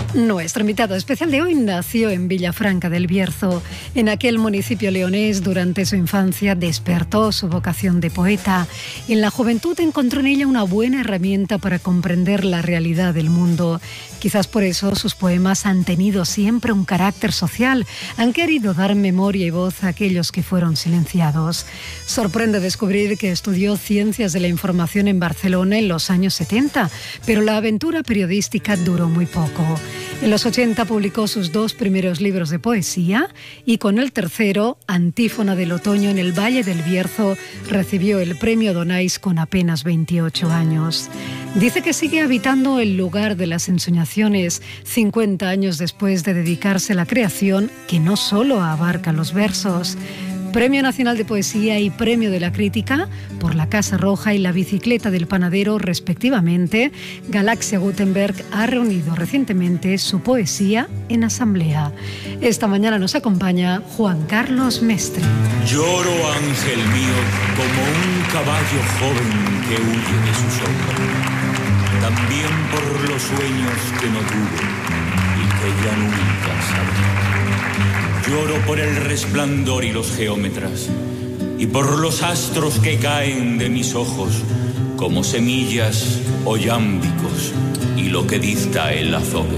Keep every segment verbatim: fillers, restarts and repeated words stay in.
Nuestro invitado especial de hoy nació en Villafranca del Bierzo. En aquel municipio leonés, durante su infancia, despertó su vocación de poeta. En la juventud encontró en ella una buena herramienta para comprender la realidad del mundo. Quizás por eso sus poemas han tenido siempre un carácter social, han querido dar memoria y voz a aquellos que fueron silenciados. Sorprende descubrir que estudió Ciencias de la Información en Barcelona en los años setenta, pero la aventura periodística duró muy poco. En los ochenta publicó sus dos primeros libros de poesía y con el tercero, Antífona del Otoño en el Valle del Bierzo, recibió el premio Donais con apenas veintiocho años. Dice que sigue habitando el lugar de las ensoñaciones cincuenta años después de dedicarse a la creación, que no solo abarca los versos. Premio Nacional de Poesía y Premio de la Crítica por La Casa Roja y La Bicicleta del Panadero, respectivamente, Galaxia Gutenberg ha reunido recientemente su poesía en asamblea. Esta mañana nos acompaña Juan Carlos Mestre. Lloro, ángel mío, como un caballo joven que huye de su sombra. También por los sueños que no tuve y que ya nunca sabré. Lloro por el resplandor y los geómetras, y por los astros que caen de mis ojos, como semillas o yámbicos, y lo que dicta el azogue.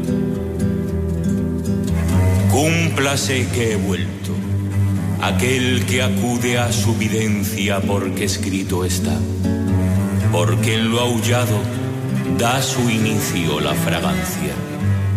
Cúmplase que he vuelto, aquel que acude a su videncia porque escrito está, porque en lo aullado da su inicio la fragancia.